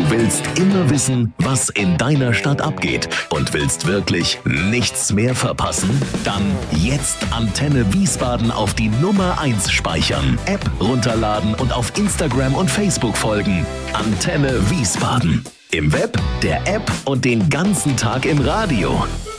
willst immer wissen, was in deiner Stadt abgeht und willst wirklich nichts mehr verpassen? Dann jetzt Antenne Wiesbaden auf die Nummer 1 speichern, App runterladen und auf Instagram und Facebook folgen. Antenne Wiesbaden. Im Web, der App und den ganzen Tag im Radio.